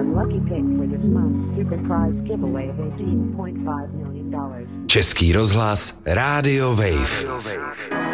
lucky pick for this month's super prize giveaway of $18.5 million. Český rozhlas Rádio Wave.